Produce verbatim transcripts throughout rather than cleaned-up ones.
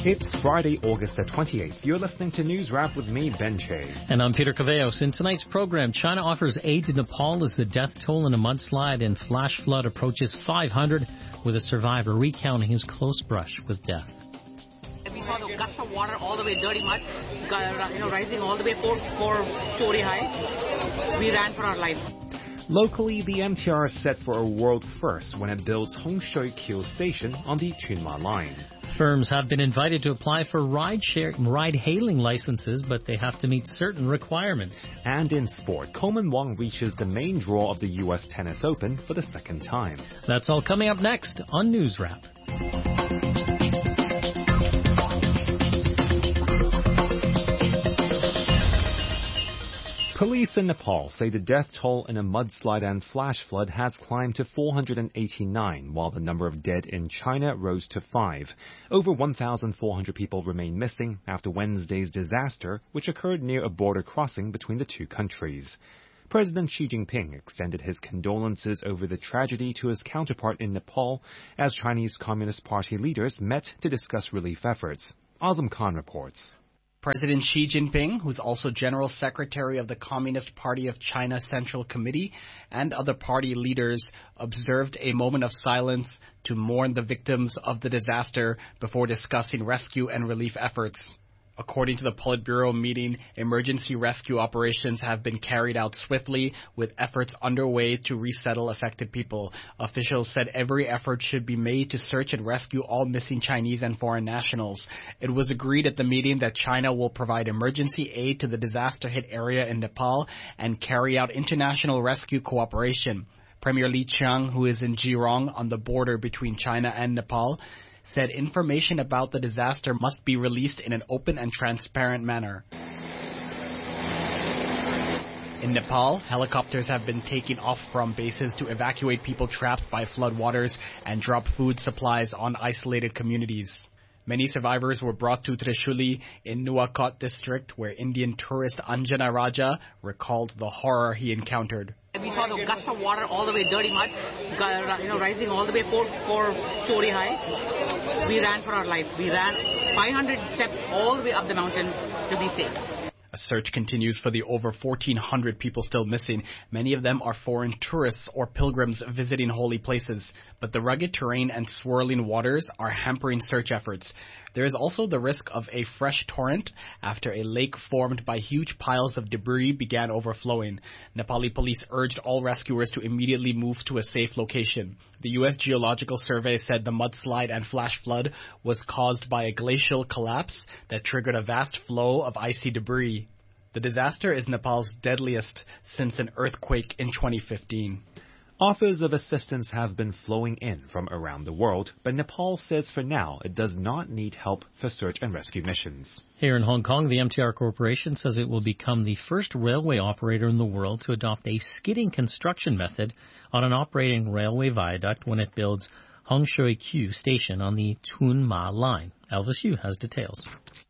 It's Friday, August the twenty-eighth. You're listening to News Wrap with me, Ben Che. And I'm Peter Caveos. In tonight's program, China offers aid to Nepal as the death toll in a mudslide and flash flood approaches five hundred, with a survivor recounting his close brush with death. We saw the gusts of water all the way, dirty mud, you know, rising all the way four, four story high. We ran for our life. Locally, the M T R is set for a world first when it builds Hongshui-Kyu Station on the Chunma line. Firms have been invited to apply for ride-share, ride-hailing licenses, but they have to meet certain requirements. And in sport, Coleman Wong reaches the main draw of the U S Tennis Open for the second time. That's all coming up next on News Wrap. Police in Nepal say the death toll in a mudslide and flash flood has climbed to four hundred eighty-nine, while the number of dead in China rose to five. Over one thousand four hundred people remain missing after Wednesday's disaster, which occurred near a border crossing between the two countries. President Xi Jinping extended his condolences over the tragedy to his counterpart in Nepal as Chinese Communist Party leaders met to discuss relief efforts. Azam Khan reports. President Xi Jinping, who's also General Secretary of the Communist Party of China Central Committee, and other party leaders observed a moment of silence to mourn the victims of the disaster before discussing rescue and relief efforts. According to the Politburo meeting, emergency rescue operations have been carried out swiftly, with efforts underway to resettle affected people. Officials said every effort should be made to search and rescue all missing Chinese and foreign nationals. It was agreed at the meeting that China will provide emergency aid to the disaster-hit area in Nepal and carry out international rescue cooperation. Premier Li Qiang, who is in Jirong on the border between China and Nepal, said information about the disaster must be released in an open and transparent manner. In Nepal, helicopters have been taken off from bases to evacuate people trapped by floodwaters and drop food supplies on isolated communities. Many survivors were brought to Trishuli in Nuwakot district, where Indian tourist Anjana Raja recalled the horror he encountered. We saw the gusts of water all the way, dirty mud, you know, rising all the way four, four story high. We ran for our life. We ran five hundred steps all the way up the mountain to be safe. A search continues for the over fourteen hundred people still missing. Many of them are foreign tourists or pilgrims visiting holy places, but the rugged terrain and swirling waters are hampering search efforts. There is also the risk of a fresh torrent after a lake formed by huge piles of debris began overflowing. Nepali police urged all rescuers to immediately move to a safe location. The U S Geological Survey said the mudslide and flash flood was caused by a glacial collapse that triggered a vast flow of icy debris. The disaster is Nepal's deadliest since an earthquake in twenty fifteen. Offers of assistance have been flowing in from around the world, but Nepal says for now it does not need help for search and rescue missions. Here in Hong Kong, the M T R Corporation says it will become the first railway operator in the world to adopt a skidding construction method on an operating railway viaduct when it builds Hongshui-Kyu Station on the Chunma line. Elvis Yu has details.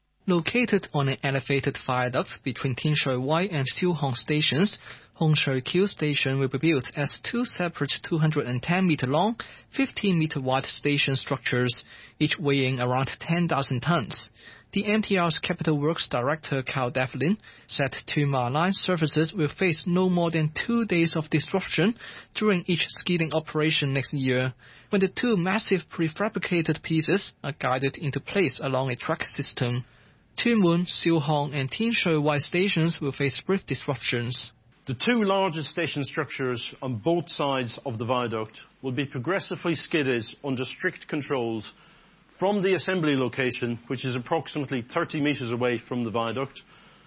Located on an elevated viaduct between Tin Shui Wai and Siu Hong stations, Hongshui-Kyu Station will be built as two separate two hundred ten meter long, fifteen meter wide station structures, each weighing around ten thousand tons. The M T R's Capital Works Director Carl Devlin said Chunma line services will face no more than two days of disruption during each skidding operation next year, when the two massive prefabricated pieces are guided into place along a track system. Tuen Mun, Siu Hong and Tin Shui Wai stations will face brief disruptions. The two largest station structures on both sides of the viaduct will be progressively skidded under strict controls from the assembly location, which is approximately thirty metres away from the viaduct,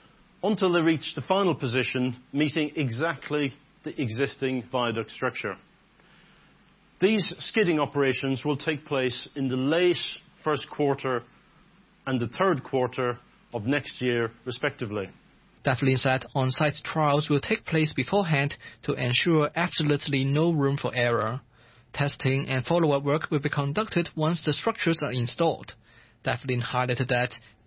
until they reach the final position, meeting exactly the existing viaduct structure. These skidding operations will take place in the late first quarter and the third quarter of next year, respectively. Devlin said on-site trials will take place beforehand to ensure absolutely no room for error. Testing and follow-up work will be conducted once the structures are installed. Devlin highlighted that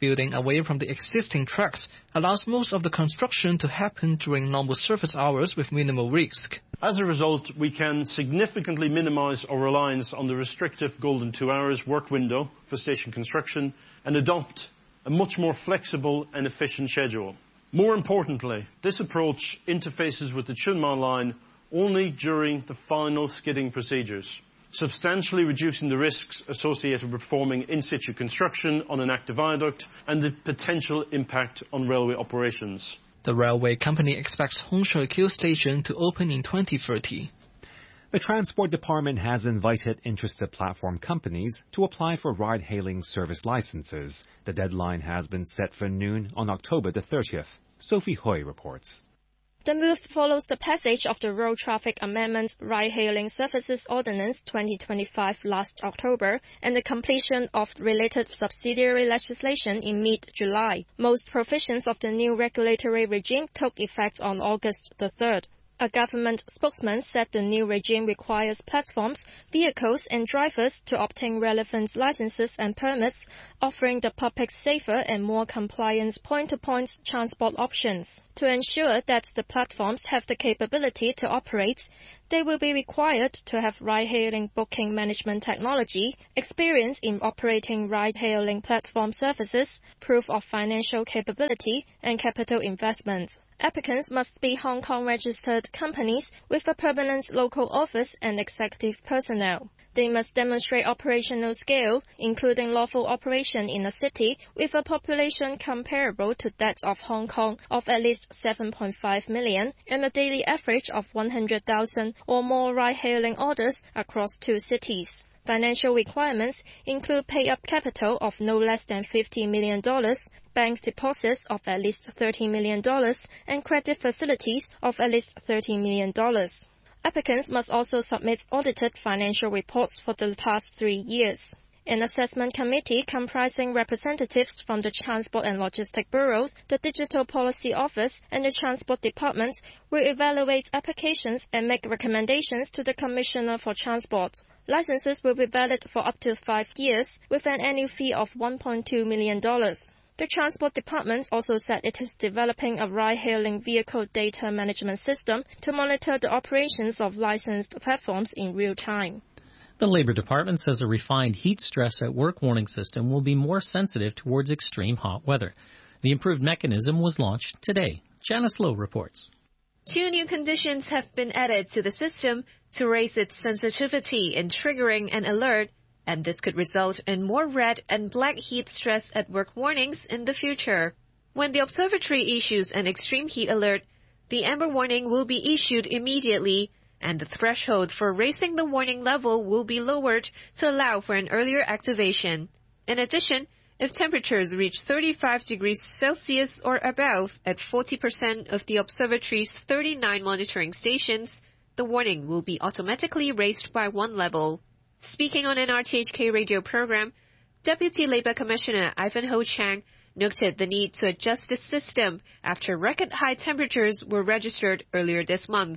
Building away from the existing tracks allows most of the construction to happen during normal service hours with minimal risk. As a result, we can significantly minimise our reliance on the restrictive golden two hours work window for station construction and adopt a much more flexible and efficient schedule. More importantly, this approach interfaces with the Chunma line only during the final skidding procedures, substantially reducing the risks associated with performing in-situ construction on an active viaduct and the potential impact on railway operations. The railway company expects Hongshui-Q station to open in twenty thirty. The Transport Department has invited interested platform companies to apply for ride-hailing service licenses. The deadline has been set for noon on October the thirtieth. Sophie Hui reports. The move follows the passage of the Road Traffic Amendment Ride-Hailing Services Ordinance twenty twenty-five last October and the completion of related subsidiary legislation in mid-July. Most provisions of the new regulatory regime took effect on August the third. A government spokesman said the new regime requires platforms, vehicles and drivers to obtain relevant licenses and permits, offering the public safer and more compliant point-to-point transport options. To ensure that the platforms have the capability to operate, they will be required to have ride-hailing booking management technology, experience in operating ride-hailing platform services, proof of financial capability, and capital investment. Applicants must be Hong Kong-registered companies with a permanent local office and executive personnel. They must demonstrate operational scale, including lawful operation in a city with a population comparable to that of Hong Kong of at least seven point five million and a daily average of one hundred thousand or more ride-hailing orders across two cities. Financial requirements include pay-up capital of no less than fifty million dollars, bank deposits of at least thirty million dollars, and credit facilities of at least thirty million dollars. Applicants must also submit audited financial reports for the past three years. An assessment committee comprising representatives from the Transport and Logistic Bureaus, the Digital Policy Office, and the Transport Department will evaluate applications and make recommendations to the Commissioner for Transport. Licenses will be valid for up to five years with an annual fee of one point two million dollars. The Transport Department also said it is developing a ride-hailing vehicle data management system to monitor the operations of licensed platforms in real time. The Labour Department says a refined heat stress at work warning system will be more sensitive towards extreme hot weather. The improved mechanism was launched today. Janice Lowe reports. Two new conditions have been added to the system to raise its sensitivity in triggering an alert, and this could result in more red and black heat stress at work warnings in the future. When the observatory issues an extreme heat alert, the amber warning will be issued immediately, and the threshold for raising the warning level will be lowered to allow for an earlier activation. In addition, if temperatures reach thirty-five degrees Celsius or above at forty percent of the observatory's thirty-nine monitoring stations, the warning will be automatically raised by one level. Speaking on an R T H K radio program, Deputy Labour Commissioner Ivan Ho Chang noted the need to adjust the system after record high temperatures were registered earlier this month.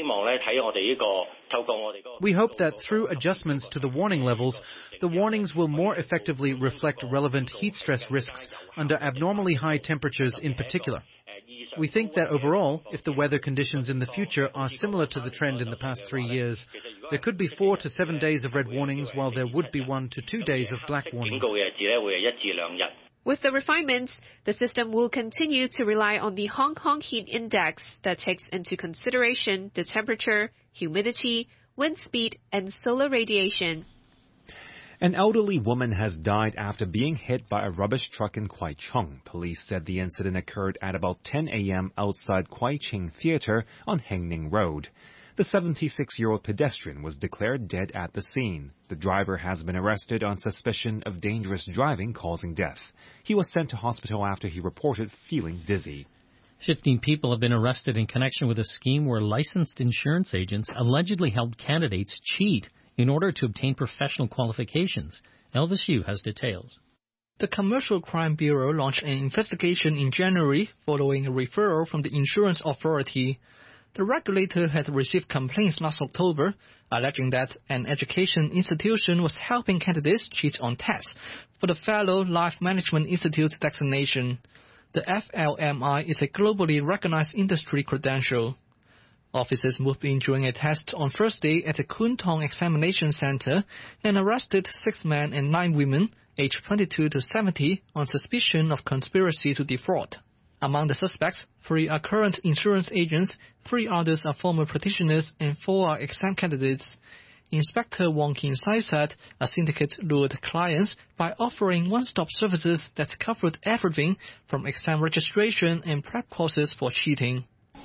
We hope that through adjustments to the warning levels, the warnings will more effectively reflect relevant heat stress risks under abnormally high temperatures in particular. We think that overall, if the weather conditions in the future are similar to the trend in the past three years, there could be four to seven days of red warnings while there would be one to two days of black warnings. With the refinements, the system will continue to rely on the Hong Kong Heat Index that takes into consideration the temperature, humidity, wind speed, and solar radiation. An elderly woman has died after being hit by a rubbish truck in Kwai Chung. Police said the incident occurred at about ten a.m. outside Kwai Ching Theatre on Heng Ning Road. The seventy-six-year-old pedestrian was declared dead at the scene. The driver has been arrested on suspicion of dangerous driving causing death. He was sent to hospital after he reported feeling dizzy. Fifteen people have been arrested in connection with a scheme where licensed insurance agents allegedly helped candidates cheat in order to obtain professional qualifications. Elvis Yu has details. The Commercial Crime Bureau launched an investigation in January following a referral from the Insurance Authority. The regulator had received complaints last October, alleging that an education institution was helping candidates cheat on tests for the Fellow Life Management Institute designation. The F L M I is a globally recognized industry credential. Officers moved in during a test on Thursday at the Kwun Tong Examination Center and arrested six men and nine women, aged twenty-two to seventy, on suspicion of conspiracy to defraud. Among the suspects, three are current insurance agents, three others are former practitioners, and four are exam candidates. Inspector Wong Kin-sai said a syndicate lured clients by offering one-stop services that covered everything from exam registration and prep courses for cheating.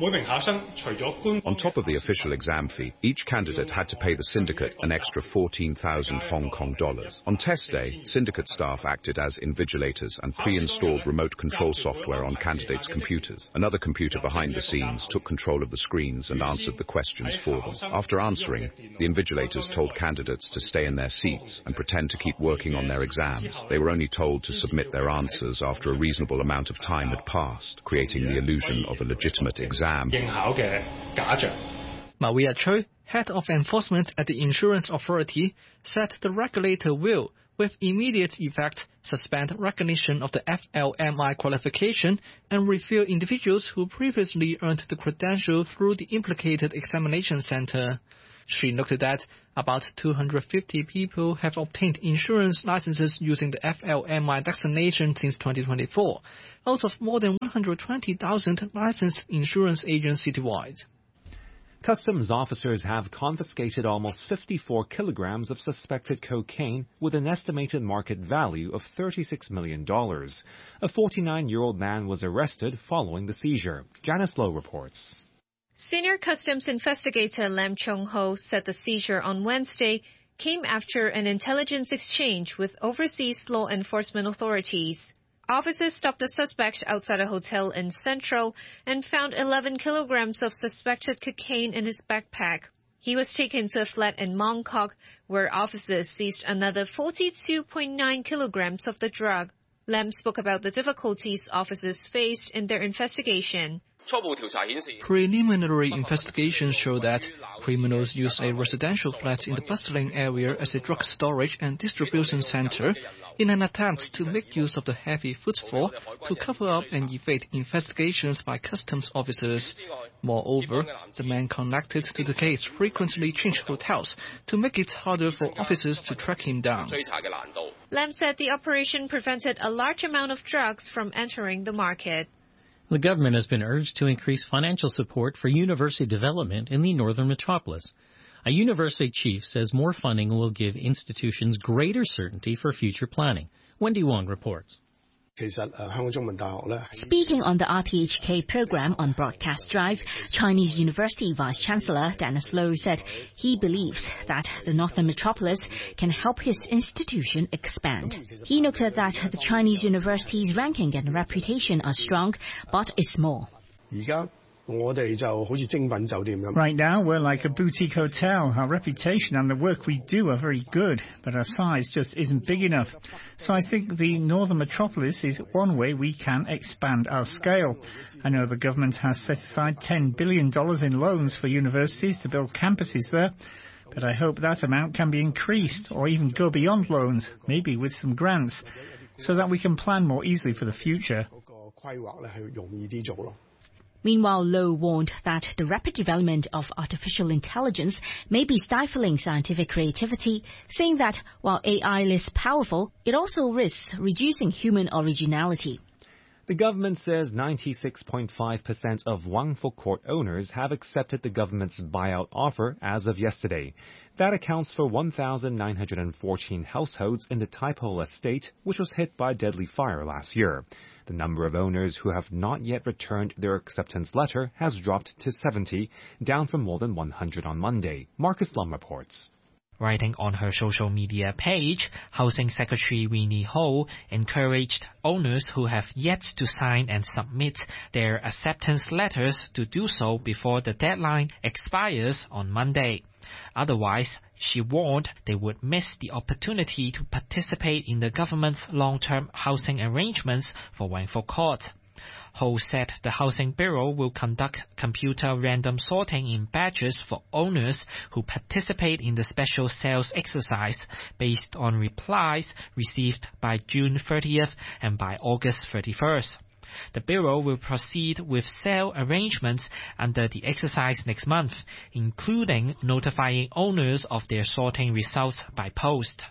On top of the official exam fee, each candidate had to pay the syndicate an extra fourteen thousand Hong Kong dollars. On test day, syndicate staff acted as invigilators and pre-installed remote control software on candidates' computers. Another computer behind the scenes took control of the screens and answered the questions for them. After answering, the invigilators told candidates to stay in their seats and pretend to keep working on their exams. They were only told to submit their answers after a reasonable amount of time had passed, creating the illusion of a legitimate exam. Maria Choi, head of enforcement at the Insurance Authority, said the regulator will, with immediate effect, suspend recognition of the F L M I qualification and refill individuals who previously earned the credential through the implicated examination center. She noted that about two hundred fifty people have obtained insurance licenses using the F L M I designation since twenty twenty-four, out of more than one hundred twenty thousand licensed insurance agents citywide. Customs officers have confiscated almost fifty-four kilograms of suspected cocaine with an estimated market value of thirty-six million dollars. A forty-nine-year-old man was arrested following the seizure. Janice Lowe reports. Senior Customs investigator Lam Chung-ho said the seizure on Wednesday came after an intelligence exchange with overseas law enforcement authorities. Officers stopped the suspect outside a hotel in Central and found eleven kilograms of suspected cocaine in his backpack. He was taken to a flat in Mongkok, where officers seized another forty-two point nine kilograms of the drug. Lam spoke about the difficulties officers faced in their investigation. Preliminary investigations show that criminals used a residential flat in the bustling area as a drug storage and distribution center in an attempt to make use of the heavy footfall to cover up and evade investigations by customs officers. Moreover, the man connected to the case frequently changed hotels to make it harder for officers to track him down. Lam said the operation prevented a large amount of drugs from entering the market. The government has been urged to increase financial support for university development in the northern metropolis. A university chief says more funding will give institutions greater certainty for future planning. Wendy Wong reports. Speaking on the R T H K program on Broadcast Drive, Chinese University Vice-Chancellor Dennis Low said he believes that the northern metropolis can help his institution expand. He noted that the Chinese university's ranking and reputation are strong, but is small. Right now, we're like a boutique hotel. Our reputation and the work we do are very good, but our size just isn't big enough. So I think the northern metropolis is one way we can expand our scale. I know the government has set aside ten billion dollars in loans for universities to build campuses there, but I hope that amount can be increased or even go beyond loans, maybe with some grants, so that we can plan more easily for the future. Meanwhile, Low warned that the rapid development of artificial intelligence may be stifling scientific creativity, saying that while A I is powerful, it also risks reducing human originality. The government says ninety-six point five percent of Wang Fuk Court owners have accepted the government's buyout offer as of yesterday. That accounts for one thousand nine hundred fourteen households in the Taipei estate, which was hit by a deadly fire last year. The number of owners who have not yet returned their acceptance letter has dropped to seventy, down from more than one hundred on Monday. Marcus Lum reports. Writing on her social media page, Housing Secretary Winnie Ho encouraged owners who have yet to sign and submit their acceptance letters to do so before the deadline expires on Monday. Otherwise, she warned they would miss the opportunity to participate in the government's long-term housing arrangements for Wang Fuk Court. Ho said the Housing Bureau will conduct computer random sorting in batches for owners who participate in the special sales exercise based on replies received by June thirtieth and by August thirty-first. The Bureau will proceed with sale arrangements under the exercise next month, including notifying owners of their sorting results by post.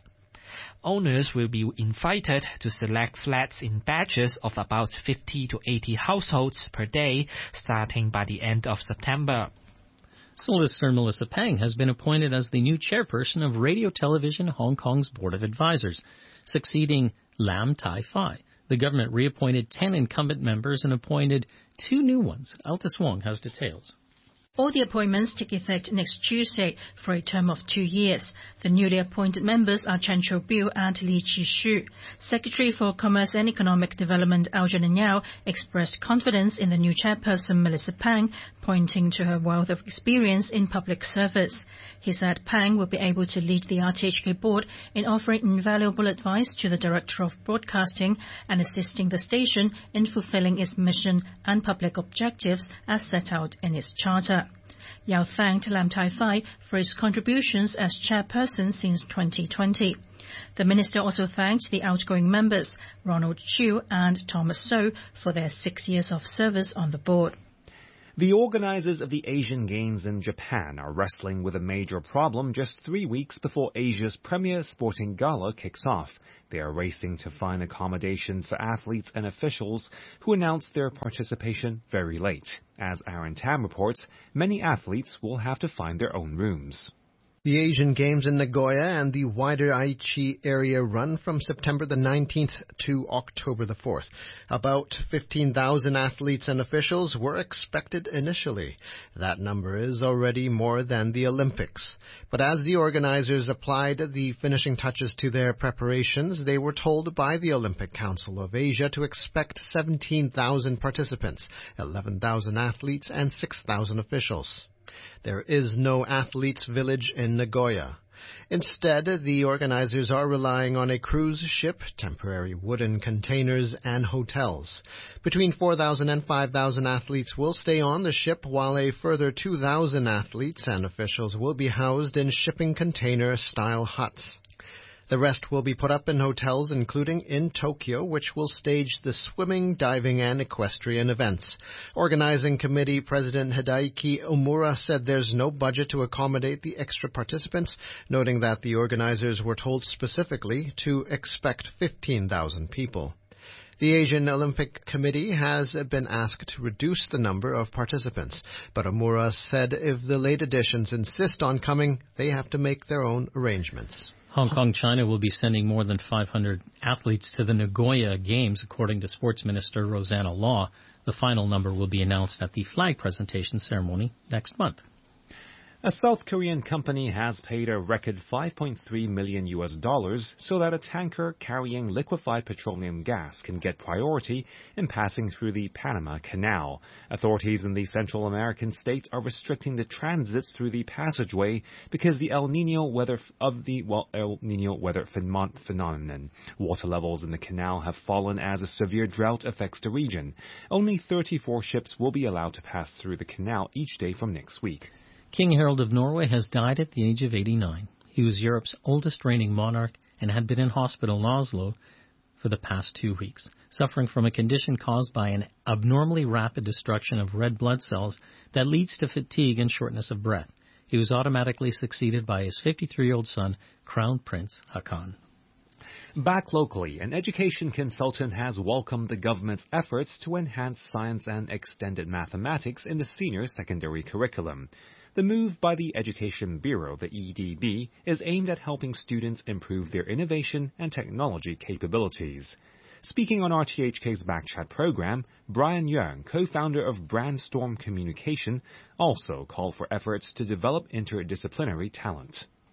Owners will be invited to select flats in batches of about fifty to eighty households per day, starting by the end of September. Solicitor Melissa Pang has been appointed as the new chairperson of Radio Television Hong Kong's Board of Advisors, succeeding Lam Tai Fai. The government reappointed ten incumbent members and appointed two new ones. Altis Wong has details. All the appointments take effect next Tuesday for a term of two years. The newly appointed members are Chen Chou-biu and Li Qishu. Secretary for Commerce and Economic Development Algernon Yao expressed confidence in the new chairperson Melissa Pang, pointing to her wealth of experience in public service. He said Pang will be able to lead the R T H K board in offering invaluable advice to the Director of Broadcasting and assisting the station in fulfilling its mission and public objectives as set out in its charter. Yao thanked Lam Tai Fai for his contributions as chairperson since twenty twenty. The minister also thanked the outgoing members, Ronald Chiu and Thomas So, for their six years of service on the board. The organizers of the Asian Games in Japan are wrestling with a major problem just three weeks before Asia's premier sporting gala kicks off. They are racing to find accommodation for athletes and officials who announced their participation very late. As Aaron Tam reports, many athletes will have to find their own rooms. The Asian Games in Nagoya and the wider Aichi area run from September the nineteenth to October the fourth. About fifteen thousand athletes and officials were expected initially. That number is already more than the Olympics. But as the organizers applied the finishing touches to their preparations, they were told by the Olympic Council of Asia to expect seventeen thousand participants, eleven thousand athletes, and six thousand officials. There is no athletes' village in Nagoya. Instead, the organizers are relying on a cruise ship, temporary wooden containers, and hotels. Between four thousand and five thousand athletes will stay on the ship, while a further two thousand athletes and officials will be housed in shipping container-style huts. The rest will be put up in hotels, including in Tokyo, which will stage the swimming, diving, and equestrian events. Organizing Committee President Hideaki Omura said there's no budget to accommodate the extra participants, noting that the organizers were told specifically to expect fifteen thousand people. The Asian Olympic Committee has been asked to reduce the number of participants, but Omura said if the late additions insist on coming, they have to make their own arrangements. Hong Kong, China will be sending more than five hundred athletes to the Nagoya Games, according to Sports Minister Rosanna Law. The final number will be announced at the flag presentation ceremony next month. A South Korean company has paid a record five point three million U S dollars so that a tanker carrying liquefied petroleum gas can get priority in passing through the Panama Canal. Authorities in the Central American states are restricting the transits through the passageway because the El Nino weather of the well, El Nino weather phenomenon. Water levels in the canal have fallen as a severe drought affects the region. Only thirty-four ships will be allowed to pass through the canal each day from next week. King Harald of Norway has died at the age of eighty-nine. He was Europe's oldest reigning monarch and had been in hospital in Oslo for the past two weeks, suffering from a condition caused by an abnormally rapid destruction of red blood cells that leads to fatigue and shortness of breath. He was automatically succeeded by his fifty-three-year-old son, Crown Prince Haakon. Back locally, an education consultant has welcomed the government's efforts to enhance science and extended mathematics in the senior secondary curriculum. The move by the Education Bureau, the E D B, is aimed at helping students improve their innovation and technology capabilities. Speaking on R T H K's Backchat program, Brian Young, co-founder of Brandstorm Communication, also called for efforts to develop interdisciplinary talent.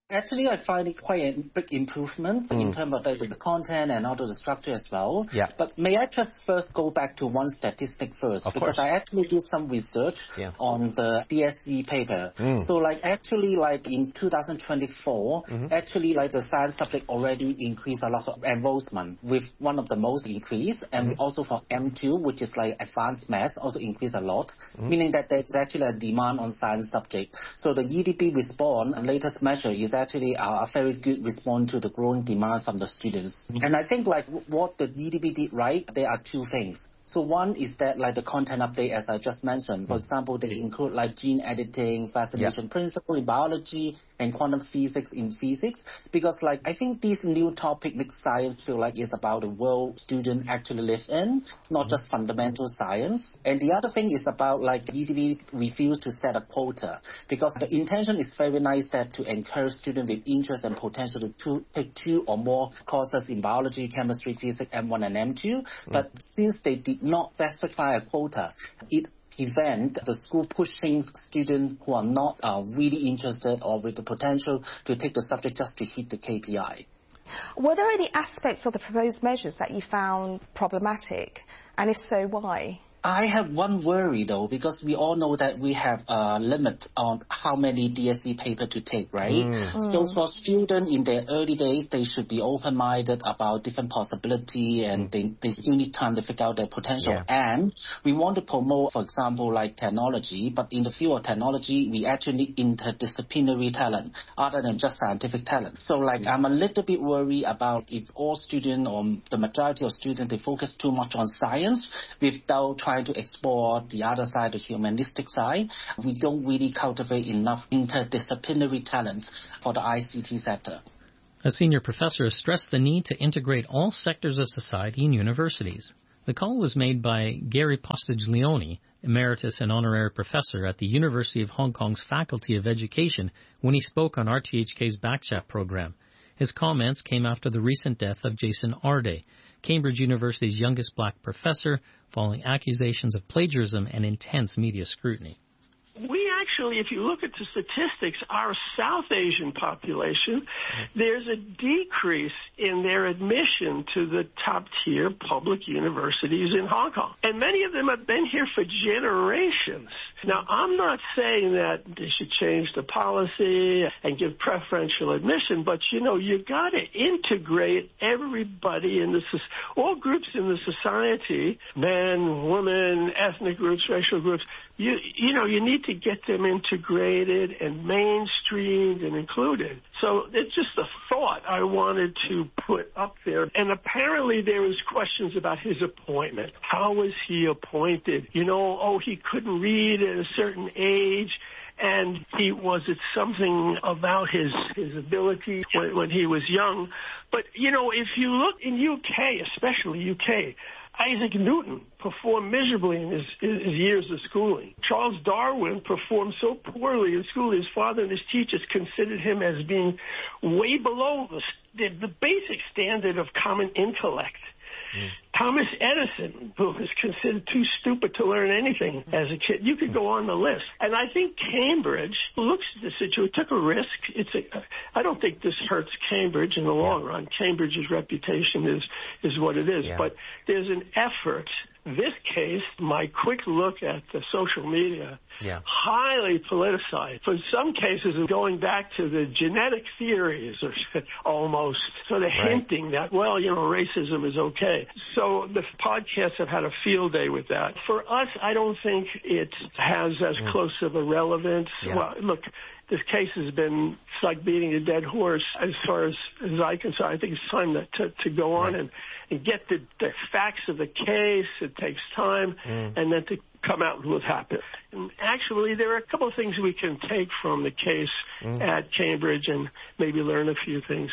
Actually, I find it quite a big improvement mm. in terms of the, the content and also the structure as well. Yeah. But may I just first go back to one statistic first? Of because course. I actually did some research yeah. on the D S E paper. Mm. So like actually like in two thousand twenty-four, mm-hmm. actually like the science subject already increased a lot of enrollment with one of the most increased. And mm-hmm. also for M two, which is like advanced maths, also increased a lot. Mm-hmm. Meaning that there's actually a demand on science subject. So the E D B response, latest measure is actually a very good response to the growing demand from the students. Mm-hmm. And I think like what the E D B did right, there are two things. So one is that like the content update, as I just mentioned. For example, they include like gene editing, fascination yeah. principle in biology, and quantum physics in physics. Because like I think this new topic makes science feel like it's about the world students actually live in, not just fundamental science. And the other thing is about like E D B refused to set a quota, because the intention is very nice that to encourage students with interest and potential to two, take two or more courses in biology, chemistry, physics, M one and M two. Mm. But since they did not specify a quota, it prevent the school pushing students who are not uh, really interested or with the potential to take the subject just to hit the K P I. Were there any aspects of the proposed measures that you found problematic? And if so, why? I have one worry though, because we all know that we have a limit on how many D S E paper to take, right? Mm. So for students in their early days, they should be open-minded about different possibility, and mm. they, they still need time to figure out their potential. Yeah. And we want to promote, for example, like technology, but in the field of technology, we actually need interdisciplinary talent other than just scientific talent. So like mm. I'm a little bit worried about if all students or the majority of students, they focus too much on science without trying to explore the other side, the humanistic side. We don't really cultivate enough interdisciplinary talents for the I C T sector. A senior professor has stressed the need to integrate all sectors of society in universities. The call was made by Gary Postage-Leone, emeritus and honorary professor at the University of Hong Kong's Faculty of Education, when he spoke on R T H K's Backchat program. His comments came after the recent death of Jason Arde, Cambridge University's youngest black professor, following accusations of plagiarism and intense media scrutiny. We actually, if you look at the statistics, our South Asian population, there's a decrease in their admission to the top-tier public universities in Hong Kong. And many of them have been here for generations. Now, I'm not saying that they should change the policy and give preferential admission, but, you know, you've got to integrate everybody in the, all groups in the society, men, women, ethnic groups, racial groups. You, you know, you need to get them integrated and mainstreamed and included. So it's just a thought I wanted to put up there. And apparently there was questions about his appointment. How was he appointed? You know, oh, he couldn't read at a certain age. And he was it something about his his ability when, when he was young. But, you know, if you look in U K, especially U K, Isaac Newton performed miserably in his, his years of schooling. Charles Darwin performed so poorly in school, his father and his teachers considered him as being way below the, the, the basic standard of common intellect. Mm. Thomas Edison, who was considered too stupid to learn anything as a kid. You could go on the list. And I think Cambridge looks at the situation, took a risk. It's a, I don't think this hurts Cambridge in the long yeah. run. Cambridge's reputation is, is what it is. Yeah. But there's an effort. This case, my quick look at the social media, yeah. highly politicized. For some cases, going back to the genetic theories, or almost sort of right. hinting that, well, you know, racism is okay. So the podcasts have had a field day with that. For us, I don't think it has as mm. close of a relevance. Yeah. Well, look, this case has been, it's like beating a dead horse as far as, as I can say. I think it's time to, to, to go on right. and, and get the, the facts of the case. It takes time, mm. and then to come out with what's happened. And actually, there are a couple of things we can take from the case mm. at Cambridge and maybe learn a few things.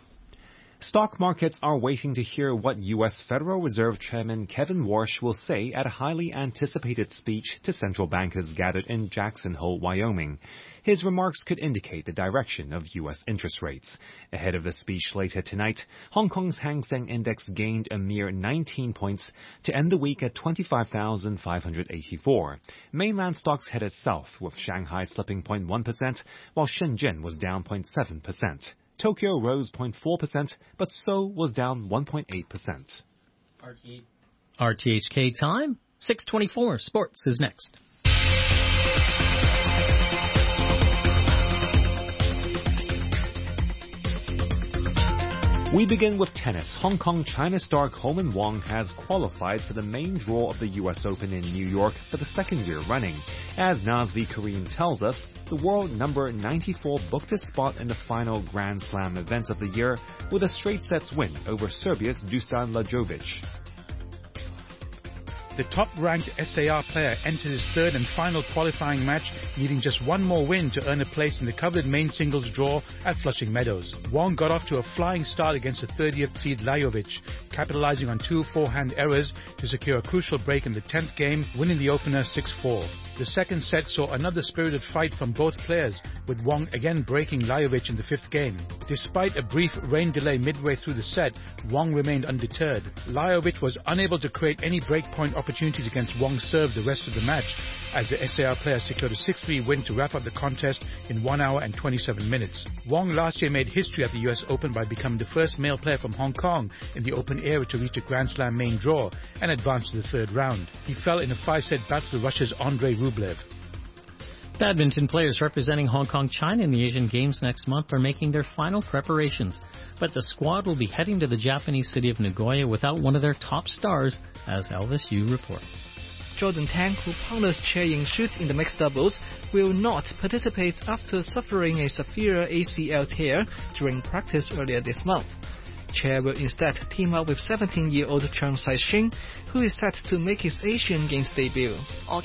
Stock markets are waiting to hear what U S Federal Reserve Chairman Kevin Warsh will say at a highly anticipated speech to central bankers gathered in Jackson Hole, Wyoming. His remarks could indicate the direction of U S interest rates. Ahead of the speech later tonight, Hong Kong's Hang Seng Index gained a mere nineteen points to end the week at twenty-five thousand five hundred eighty-four. Mainland stocks headed south, with Shanghai slipping zero point one percent, while Shenzhen was down zero point seven percent. Tokyo rose zero point four percent, but Seoul was down one point eight percent. R T H K time, six twenty-four. Sports is next. We begin with tennis. Hong Kong China star Coleman Wong has qualified for the main draw of the U S Open in New York for the second year running. As Nazvi Karim tells us, the world number ninety-four booked a spot in the final Grand Slam event of the year with a straight sets win over Serbia's Dusan Lajovic. The top-ranked S A R player entered his third and final qualifying match, needing just one more win to earn a place in the coveted main singles draw at Flushing Meadows. Wong got off to a flying start against the thirtieth seed Lajovic, capitalizing on two forehand errors to secure a crucial break in the tenth game, winning the opener six four. The second set saw another spirited fight from both players, with Wong again breaking Lajovic in the fifth game. Despite a brief rain delay midway through the set, Wong remained undeterred. Lajovic was unable to create any breakpoint opportunities against Wong's serve the rest of the match, as the S A R player secured a six three win to wrap up the contest in one hour and twenty-seven minutes. Wong last year made history at the U S Open by becoming the first male player from Hong Kong in the Open era to reach a Grand Slam main draw and advance to the third round. He fell in a five-set battle to Russia's Andrei Rublev. Badminton players representing Hong Kong China in the Asian Games next month are making their final preparations, but the squad will be heading to the Japanese city of Nagoya without one of their top stars, as Elvis Yu reports. Jordan Tang, who partners Che Ying-shut in the mixed doubles, will not participate after suffering a severe A C L tear during practice earlier this month. Che will instead team up with seventeen-year-old Chang Sai-shing, who is set to make his Asian Games debut. I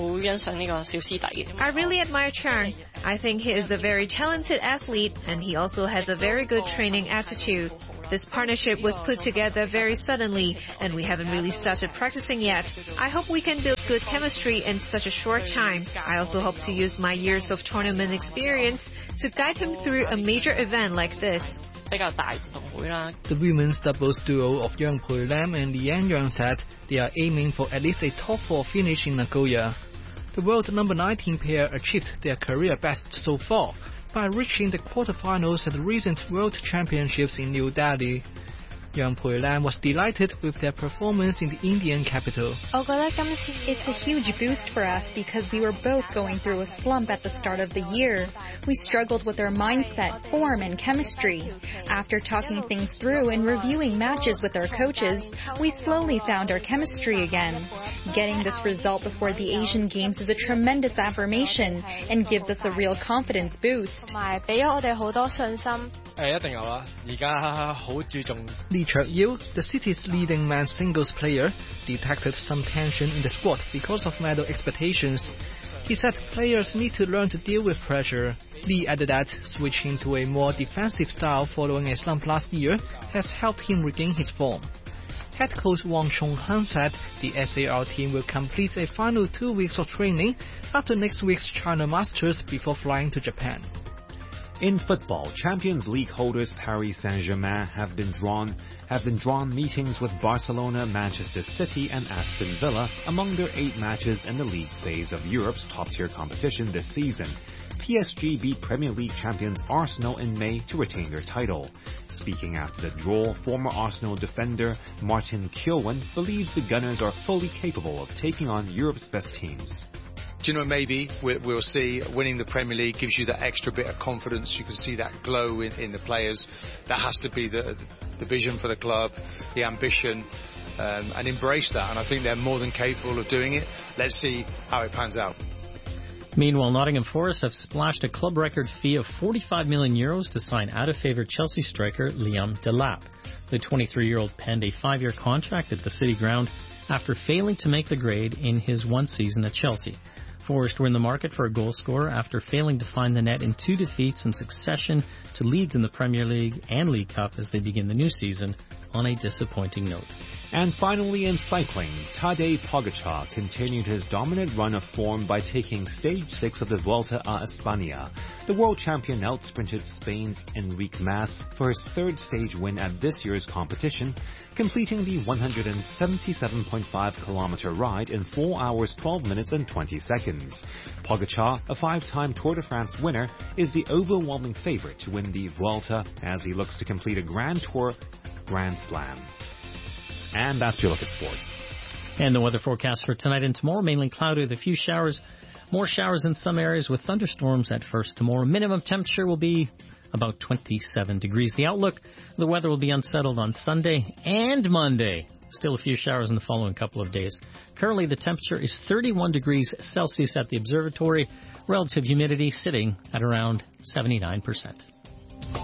really admire Chang. I think he is a very talented athlete, and he also has a very good training attitude. This partnership was put together very suddenly, and we haven't really started practicing yet. I hope we can build good chemistry in such a short time. I also hope to use my years of tournament experience to guide him through a major event like this. The women's doubles duo of Yang Pui Lam and Lian Yang said they are aiming for at least a top four finish in Nagoya. The world number nineteen pair achieved their career best so far by reaching the quarterfinals at the recent World Championships in New Delhi. Yang Pui Lam was delighted with their performance in the Indian capital. It's a huge boost for us because we were both going through a slump at the start of the year. We struggled with our mindset, form, and chemistry. After talking things through and reviewing matches with our coaches, we slowly found our chemistry again. Getting this result before the Asian Games is a tremendous affirmation and gives us a real confidence boost. Lee Chuk-yu, the city's leading men's singles player, detected some tension in the squad because of medal expectations. He said players need to learn to deal with pressure. Lee added that switching to a more defensive style following a slump last year has helped him regain his form. Head coach Wang Chonghan said the S A R team will complete a final two weeks of training after next week's China Masters before flying to Japan. In football, Champions League holders Paris Saint-Germain have been drawn have been drawn meetings with Barcelona, Manchester City and Aston Villa among their eight matches in the league phase of Europe's top-tier competition this season. P S G beat Premier League champions Arsenal in May to retain their title. Speaking after the draw, former Arsenal defender Martin Keown believes the Gunners are fully capable of taking on Europe's best teams. Do you know, maybe we'll see winning the Premier League gives you that extra bit of confidence. You can see that glow in, in the players. That has to be the, the vision for the club, the ambition, um, and embrace that. And I think they're more than capable of doing it. Let's see how it pans out. Meanwhile, Nottingham Forest have splashed a club record fee of forty-five million euros to sign out-of-favour Chelsea striker Liam Delap. The twenty-three-year-old penned a five-year contract at the City Ground after failing to make the grade in his one season at Chelsea. Forest were in the market for a goal scorer after failing to find the net in two defeats in succession to Leeds in the Premier League and League Cup as they begin the new season on a disappointing note. And finally in cycling, Tadej Pogačar continued his dominant run of form by taking stage six of the Vuelta a España. The world champion out-sprinted Spain's Enric Mas for his third stage win at this year's competition, completing the one hundred seventy-seven point five kilometer ride in four hours twelve minutes and twenty seconds. Pogačar, a five-time Tour de France winner, is the overwhelming favorite to win the Vuelta as he looks to complete a Grand Tour Grand Slam. And that's your look at sports. And the weather forecast for tonight and tomorrow, mainly cloudy with a few showers. More showers in some areas with thunderstorms at first tomorrow. Minimum temperature will be about twenty-seven degrees. The outlook, the weather will be unsettled on Sunday and Monday. Still a few showers in the following couple of days. Currently the temperature is thirty-one degrees Celsius at the observatory. Relative humidity sitting at around seventy-nine percent.